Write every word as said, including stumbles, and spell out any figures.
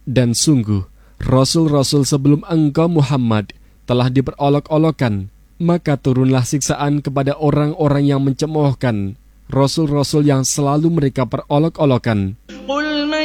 Dan sungguh, Rasul-Rasul sebelum engkau Muhammad telah diperolok-olokkan, maka turunlah siksaan kepada orang-orang yang mencemoohkan Rasul-Rasul yang selalu mereka perolok-olokkan.